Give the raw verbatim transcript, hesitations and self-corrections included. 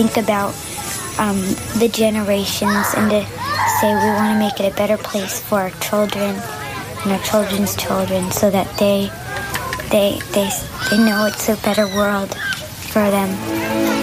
think about um, the generations and to say we want to make it a better place for our children and our children's children so that they they they, they know it's a better world for them.